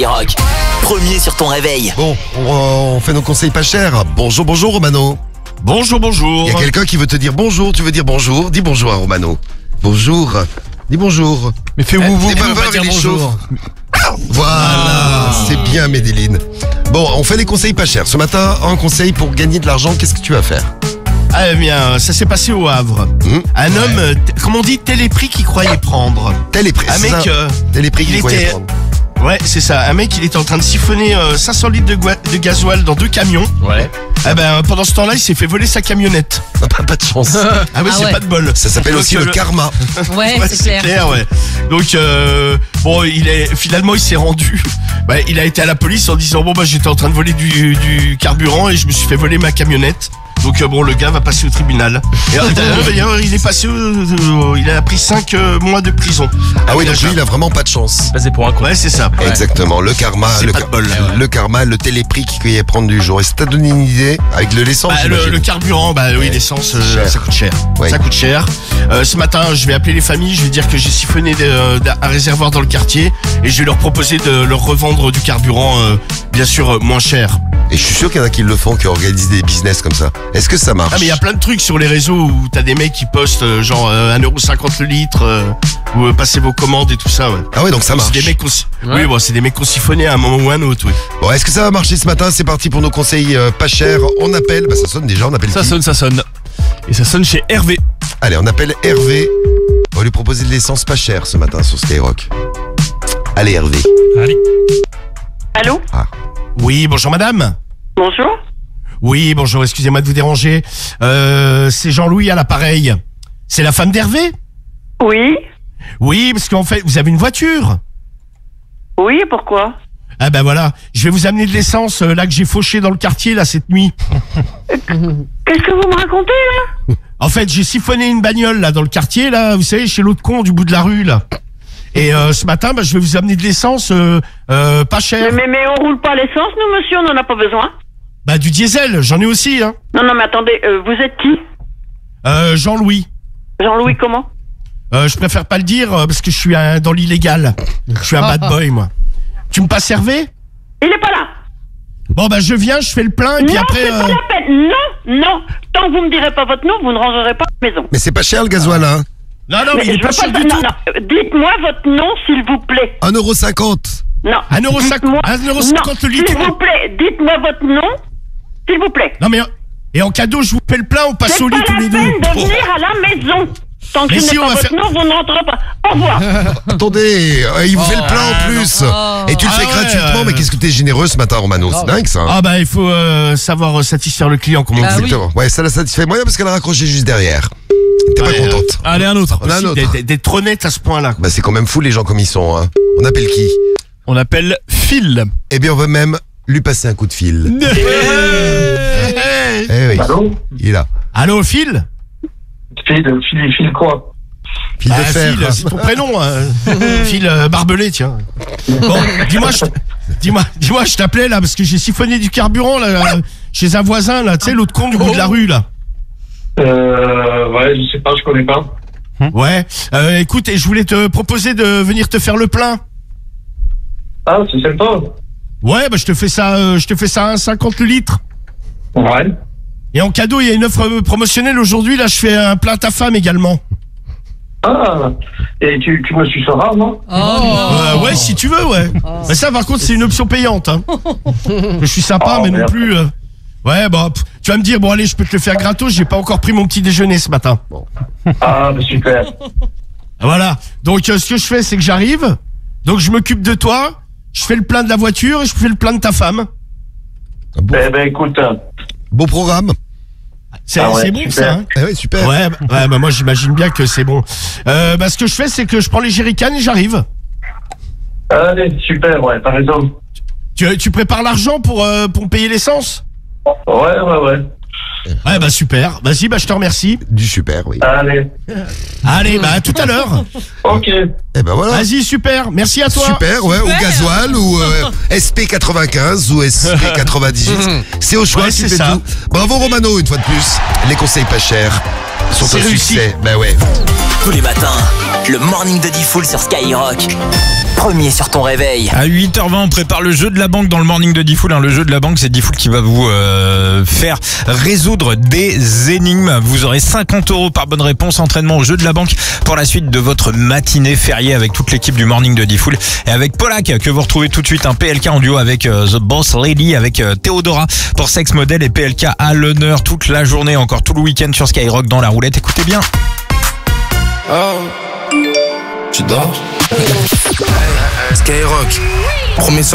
Rock, premier sur ton réveil. Bon, on fait nos conseils pas chers. Bonjour, bonjour Romano. Bonjour, bonjour. Il y a quelqu'un qui veut te dire bonjour, tu veux dire bonjour. Dis bonjour à Romano. Bonjour. Dis bonjour. Mais fais vous T'es pas peur avec les chauves. Voilà, c'est bien Medellin. Bon, on fait les conseils pas chers. Ce matin, un conseil pour gagner de l'argent, qu'est-ce que tu vas faire? Ah bien, ça s'est passé au Havre. Un homme, comme on dit, tel est prix qu'il croyait prendre. Tel est prix. Un mec, tel est prix qu'il il croyait était- prendre. Ouais, c'est ça. Un mec, il était en train de siphonner 500 litres de gasoil dans 2 camions. Ouais. Ah ben, pendant ce temps-là, il s'est fait voler sa camionnette. Pas de chance. Ah oui, Ah c'est ouais. pas de bol. Ça s'appelle Donc, aussi le karma. Ouais, Ouais, c'est clair. ouais. Donc bon, finalement il s'est rendu. Bah, il a été à la police en disant bon bah j'étais en train de voler du carburant et je me suis fait voler ma camionnette. Donc bon, le gars va passer au tribunal. Et d'ailleurs, il est passé il a pris 5 mois de prison. Ah oui, donc lui, il a vraiment pas de chance. Passé pour un con. Ouais, c'est ça. Exactement, le karma, C'est pas de bol. le karma, le téléprix qu'il croyait prendre du jour. Et ça t'a donné une idée avec de l'essence, Bah, j'imagine. le carburant, bah oui, Ouais, l'essence, c'est cher. ça coûte cher. Ouais. Ça coûte cher. Ce matin, je vais appeler les familles, je vais dire que j'ai siphonné un réservoir dans le quartier et je vais leur proposer de leur revendre du carburant, bien sûr, moins cher. Et je suis sûr qu'il y en a qui le font, qui organisent des business comme ça. Est-ce que ça marche? Ah mais il y a plein de trucs sur les réseaux où t'as des mecs qui postent genre 1,50€ le litre, ou passez vos commandes et tout ça. Ouais. Ah ouais, donc ça marche. C'est des mecs oui, bon, c'est des mecs qu'on siphonnait à un moment ou à un autre. Oui. Bon, est-ce que ça va marcher ce matin? C'est parti pour nos conseils pas chers. On appelle, bah ça sonne déjà, on appelle Ça qui? sonne, ça sonne. Et ça sonne chez Hervé. Allez, on appelle Hervé. On va lui proposer de l'essence pas chère ce matin sur Skyrock. Allez Hervé. Allez. Allô? Oui, bonjour madame. Bonjour? Oui, bonjour, excusez-moi de vous déranger. C'est Jean-Louis à l'appareil. C'est la femme d'Hervé? Oui? Oui, parce qu'en fait, vous avez une voiture. Oui, pourquoi? Ah ben voilà, je vais vous amener de l'essence là que j'ai fauché dans le quartier là cette nuit. Qu'est-ce que vous me racontez, là? En fait, j'ai siphonné une bagnole là dans le quartier là, vous savez, chez l'autre con du bout de la rue là. Et ce matin, bah, je vais vous amener de l'essence pas cher. Mais on roule pas l'essence, nous, monsieur, on en a pas besoin. Bah du diesel, j'en ai aussi hein. Non, mais attendez, vous êtes qui? Jean-Louis. Jean-Louis comment? Je préfère pas le dire parce que je suis dans l'illégal. Je suis un bad boy moi. Tu me passes Hervé? Il est pas là. Bon bah je viens, je fais le plein et puis Non, après. c'est pas la peine. Non. Tant que vous me direz pas votre nom, vous ne rangerez pas la maison. Mais c'est pas cher le gasoil, hein? Non, mais il est je pas veux cher du non, tout. non. Dites-moi votre nom, s'il vous plaît. 1,50€. Non. 1,50 Dites-moi- 1,50 le Non, litre. s'il vous plaît, dites-moi votre nom, s'il vous plaît. Non mais et en cadeau, je vous fais le plein, on passe C'est au pas lit tous la les deux. peine de venir à la maison. Tant que Mais je si, n'ai on pas va votre faire- nom, vous ne rentrez pas. Au revoir. Attendez, il vous fait le plein en plus. Et tu le Ah fais ouais, gratuitement, mais qu'est-ce que t'es généreux ce matin, Romano? C'est dingue ça. Hein? Ah bah il faut savoir satisfaire le client comme on dit. Exactement. Ouais, ça la satisfait moyen parce qu'elle a raccroché juste derrière. T'es pas Ouais, contente? Allez, un autre. On a un autre. D'être trop honnête à ce point-là. Bah c'est quand même fou les gens comme ils sont. Hein. On appelle qui? On appelle Phil. Eh bien on veut même lui passer un coup de fil. Eh oui. Allô? Il est là. Allô Phil? File quoi? Fil de fer. Phil, c'est ton prénom. Phil Barbelé, tiens. Bon, dis-moi, je t'appelais là parce que j'ai siphonné du carburant là chez un voisin là, tu sais l'autre con du bout de la rue là. Ouais, je sais pas, je connais pas. Ouais. Écoute, et je voulais te proposer de venir te faire le plein. Ah, c'est sympa. Ouais, bah je te fais ça à 1,50 le litre. Ouais. Et en cadeau, il y a une offre promotionnelle aujourd'hui. Là, je fais un plein à ta femme également. Ah, et tu me suceras, moi? Ouais, si tu veux, ouais. Mais ça, par contre, c'est une option payante. Hein. Je suis sympa, Oh, mais non merde. plus. Ouais, bah, tu vas me dire, bon, allez, je peux te le faire gratos. J'ai pas encore pris mon petit déjeuner ce matin. Ah, bah, super. Voilà. Donc, ce que je fais, c'est que j'arrive. Donc, je m'occupe de toi. Je fais le plein de la voiture et je fais le plein de ta femme. Eh ben, écoute, Beau programme. C'est Ah ouais, c'est bon, super. ça, hein. Eh oui, super. Ouais, bah, moi, j'imagine bien que c'est bon. Bah, ce que je fais, c'est que je prends les jerrycans et j'arrive. allez, super, ouais, t'as raison. Tu prépares l'argent pour me payer l'essence? Ouais. Ouais, bah super. Vas-y, bah je te remercie. Du super, oui. Allez, Allez, bah à tout à l'heure. ok. Eh ben voilà. Vas-y, super. Merci à toi. Super, ouais, au gasoil ou SP95 ou SP98. C'est au choix, Ouais, tu c'est fais ça. tout. Bravo Romano, une fois de plus. Les conseils pas chers sont C'est un réussi. succès. Ben ouais. Tous les matins, le morning de Diffoul sur Skyrock. Premier sur ton réveil. À 8h20, on prépare le jeu de la banque dans le morning de Diffoul. Le jeu de la banque, c'est Diffoul qui va vous faire résoudre des énigmes. Vous aurez 50 € par bonne réponse. Entraînement au jeu de la banque pour la suite de votre matinée fériée avec toute l'équipe du morning de Diffoul. Et avec Polak, que vous retrouvez tout de suite, un PLK en duo avec The Boss Lady, avec Théodora pour Sex Model et PLK à l'honneur toute la journée, encore tout le week-end sur Skyrock dans la roulette. Écoutez bien. Tu dors? Skyrock, premier